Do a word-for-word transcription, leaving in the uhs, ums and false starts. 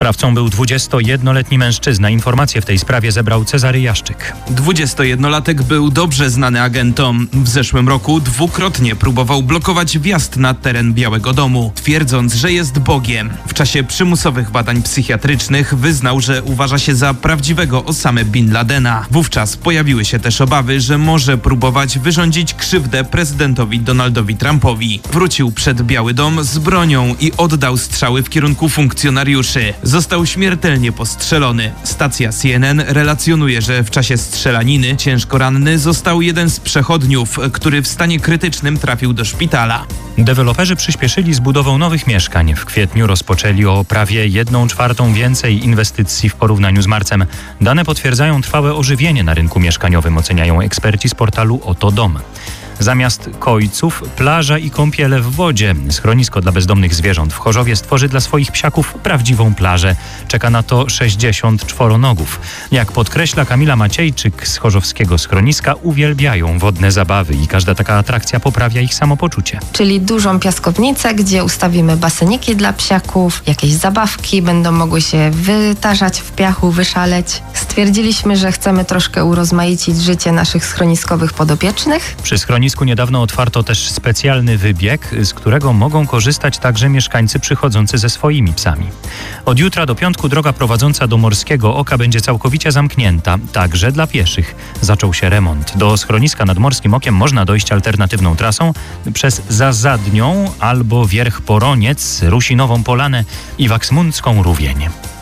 Sprawcą był dwudziestojednoletni mężczyzna. Informacje w tej sprawie zebrał Cezary Jaszczyk. dwudziestojednolatek był dobrze znany agentom. W zeszłym roku dwukrotnie próbował blokować wjazd na teren Białego Domu, twierdząc, że jest Bogiem. W czasie przymusowych badań psychiatrycznych wyznał, że uważa się za prawdziwego Osamę Bin Ladena. Wówczas pojawiły się też obawy, że może próbować wyrządzić krzywdę prezydentowi Donaldowi Trumpowi. Wrócił przed Biały Dom z bronią i oddał strzały w kierunku funkcjonariuszy. Został śmiertelnie postrzelony. Stacja C N N relacjonuje, że w czasie strzelaniny ciężko ranny został jeden z przechodniów, który w stanie krytycznym trafił do szpitala. Deweloperzy przyspieszyli z budową nowych mieszkań. W kwietniu rozpoczęli o prawie jedną czwartą więcej inwestycji w porównaniu z marcem. Dane potwierdzają trwałe ożywienie na rynku mieszkaniowym, oceniają eksperci z portalu Oto Dom. Zamiast kojców, plaża i kąpiele w wodzie. Schronisko dla bezdomnych zwierząt w Chorzowie stworzy dla swoich psiaków prawdziwą plażę. Czeka na to sześćdziesiąt czworonogów. Jak podkreśla Kamila Maciejczyk z chorzowskiego schroniska, uwielbiają wodne zabawy i każda taka atrakcja poprawia ich samopoczucie. Czyli dużą piaskownicę, gdzie ustawimy baseniki dla psiaków, jakieś zabawki, będą mogły się wytarzać w piachu, wyszaleć. Stwierdziliśmy, że chcemy troszkę urozmaicić życie naszych schroniskowych podopiecznych. Przy schronisku niedawno otwarto też specjalny wybieg, z którego mogą korzystać także mieszkańcy przychodzący ze swoimi psami. Od jutra do piątku droga prowadząca do Morskiego Oka będzie całkowicie zamknięta, także dla pieszych. Zaczął się remont. Do schroniska nad Morskim Okiem można dojść alternatywną trasą przez Zazadnią albo Wierch Poroniec, Rusinową Polanę i Waksmundzką Rówień.